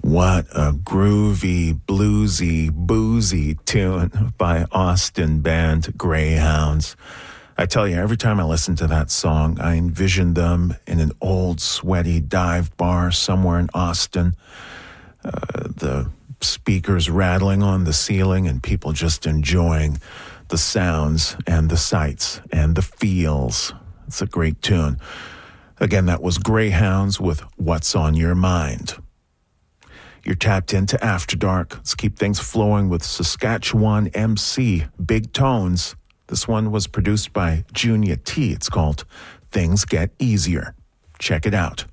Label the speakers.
Speaker 1: What a groovy, bluesy, boozy tune by Austin band Greyhounds. I tell you, every time I listen to that song, I envision them in an old, sweaty dive bar somewhere in Austin. The speakers rattling on the ceiling and people just enjoying the sounds and the sights and the feels. It's a great tune. Again, that was Greyhounds with What's on Your Mind. You're tapped into After Dark. Let's keep things flowing with Saskatchewan MC Big Tones. This one was produced by Junia T. It's called Things Get Easier. Check it out.